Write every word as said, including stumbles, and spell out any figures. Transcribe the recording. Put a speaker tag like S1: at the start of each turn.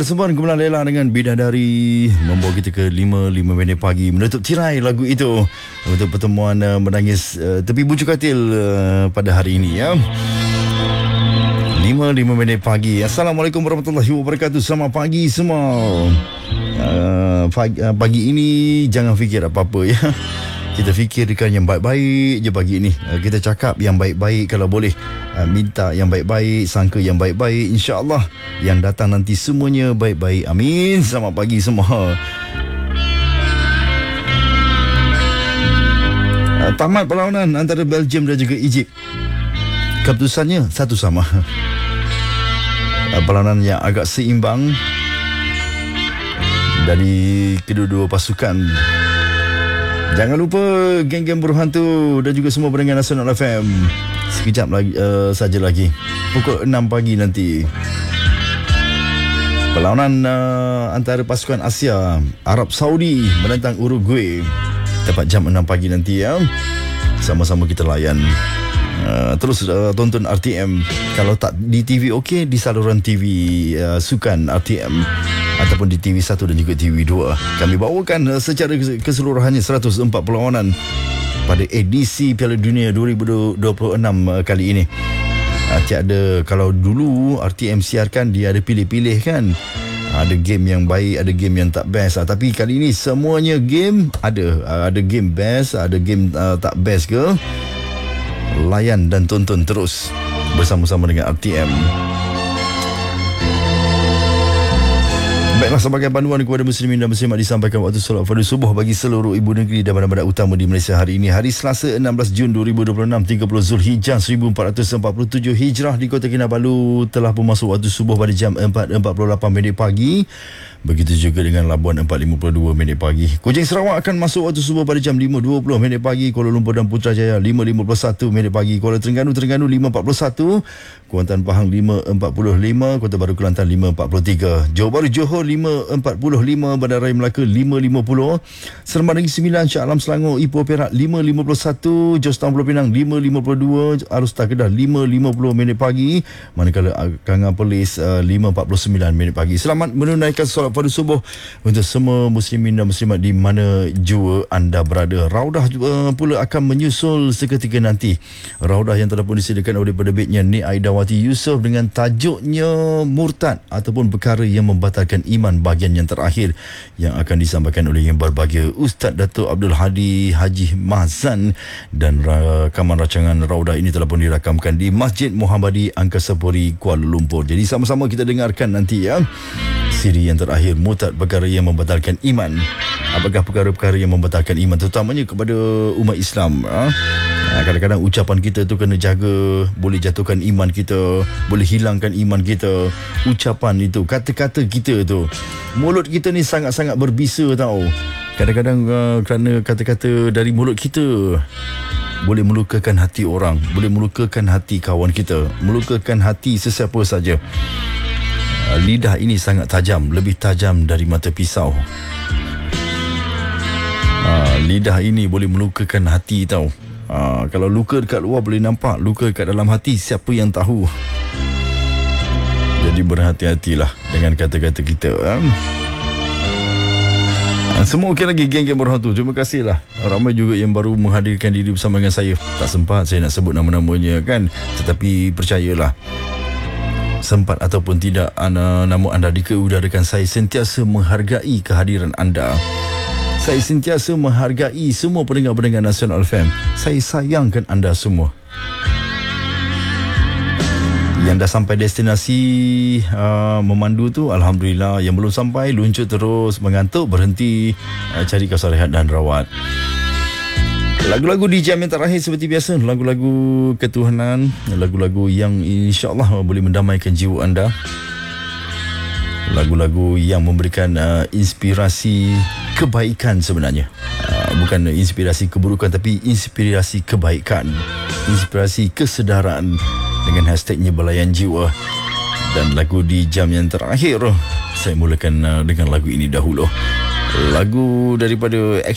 S1: Persembahan Gemilang Lela dengan Bidadari membawa kita ke lima lima minit pagi, menutup tirai lagu itu untuk pertemuan uh, menangis uh, tepi bucu katil uh, pada hari ini ya. lima lima minit pagi. Assalamualaikum warahmatullahi wabarakatuh. Selamat pagi semua. Uh, pagi, uh, pagi ini jangan fikir apa-apa ya. Kita fikirkan yang baik-baik je pagi ni. uh, Kita cakap yang baik-baik kalau boleh, uh, minta yang baik-baik, sangka yang baik-baik. InsyaAllah yang datang nanti semuanya baik-baik. Amin. Selamat pagi semua. uh, Tamat perlawanan antara Belgium dan juga Egypt. Keputusannya satu sama. uh, Perlawanan yang agak seimbang dari kedua-dua pasukan. Jangan lupa geng-geng Buruhan tu dan juga semua pendengar Nasional F M. Sekejap lagi uh, saja lagi. Pukul enam pagi nanti. Perlawanan uh, antara pasukan Asia, Arab Saudi menentang Uruguay. Tepat jam enam pagi nanti ya. Sama-sama kita layan. Uh, terus uh, tonton R T M. Kalau tak di T V okey, di saluran T V uh, sukan R T M ataupun di T V satu dan juga T V dua. Kami bawakan uh, secara keseluruhannya seratus empat perlawanan pada edisi Piala Dunia dua ribu dua puluh enam uh, kali ini. Uh, tiada, kalau dulu R T M siarkan dia ada pilih-pilih kan. Ada game yang baik, ada game yang tak best. Uh, tapi kali ini semuanya game ada. Uh, ada game best, ada game uh, tak best ke. Layan dan tonton terus bersama-sama dengan R T M. Baiklah, sebagai panduan kepada muslimin dan muslimat disampaikan waktu solat fardu subuh bagi seluruh ibu negeri dan bandar-bandar utama di Malaysia hari ini, hari Selasa enam belas Jun dua ribu dua puluh enam, tiga puluh Zulhijjah seribu empat ratus empat puluh tujuh Hijrah. Di Kota Kinabalu telah pun masuk waktu subuh pada jam empat empat puluh lapan minit pagi. Begitu juga dengan Labuan empat lima puluh dua minit pagi. Kuching Sarawak akan masuk waktu subuh pada jam lima dua puluh minit pagi. Kuala Lumpur dan Putrajaya lima lima puluh satu minit pagi. Kuala Terengganu Terengganu lima empat puluh satu. Kuantan Pahang lima empat puluh lima. Kota Baru Kelantan lima empat puluh tiga. Johor Bahru Johor lima empat puluh lima. Bandar Raya Melaka lima lima puluh. Seremban Negeri Sembilan, Shah Alam Selangor, Ipoh Perak lima lima puluh satu. Jos Town Pulau Pinang lima lima puluh dua. Arus Tak Kedah lima lima puluh minit pagi. Manakala Kangan Perlis uh, lima empat puluh sembilan minit pagi. Selamat menunaikan solat fardu subuh untuk semua muslimin dan muslimat di mana jua anda berada. Raudah uh, pula akan menyusul seketika nanti. Raudah yang telah pun disediakan oleh penerbitnya Nik Aidawati Yusof dengan tajuknya Murtad ataupun perkara yang membatalkan iman, bahagian yang terakhir yang akan disampaikan oleh yang berbahagia Ustaz Dato' Abdul Hadi Haji Mahzan. Dan rakaman rancangan Raudah ini telah pun dirakamkan di Masjid Muhammadi Angkasa Puri, Kuala Lumpur. Jadi sama-sama kita dengarkan nanti ya. Siri yang terakhir, Murtad, perkara yang membatalkan iman. Apakah perkara-perkara yang membatalkan iman, terutamanya kepada umat Islam? Ha? Kadang-kadang ucapan kita tu kena jaga, boleh jatuhkan iman kita, boleh hilangkan iman kita. Ucapan itu, kata-kata kita tu, mulut kita ni sangat-sangat berbisa tau. Kadang-kadang uh, kerana kata-kata dari mulut kita boleh melukakan hati orang, boleh melukakan hati kawan kita, melukakan hati sesiapa saja. Lidah ini sangat tajam, lebih tajam dari mata pisau. uh, Lidah ini boleh melukakan hati tau. uh, Kalau luka dekat luar boleh nampak, luka dekat dalam hati siapa yang tahu. Jadi berhati-hatilah dengan kata-kata kita. uh. Semua okey lagi geng-geng Buruhan tu. Terima kasihlah. Ramai juga yang baru menghadirkan diri bersama dengan saya. Tak sempat saya nak sebut nama-namanya kan. Tetapi percayalah, sempat ataupun tidak, anda, namun anda dikeudarakan, saya sentiasa menghargai kehadiran anda. Saya sentiasa menghargai semua pendengar-pendengar Nasional F M. Saya sayangkan anda semua. Yang dah sampai destinasi uh, memandu tu, Alhamdulillah. Yang belum sampai, luncur terus. Mengantuk, berhenti, uh, cari kawasan rehat dan rawat. Lagu-lagu di jam yang terakhir seperti biasa, lagu-lagu ketuhanan, lagu-lagu yang insya-Allah boleh mendamaikan jiwa anda. Lagu-lagu yang memberikan uh, inspirasi kebaikan sebenarnya. Uh, bukan inspirasi keburukan, tapi inspirasi kebaikan, inspirasi kesedaran dengan hashtagnya Belayan Jiwa. Dan lagu di jam yang terakhir, saya mulakan uh, dengan lagu ini dahulu. Lagu daripada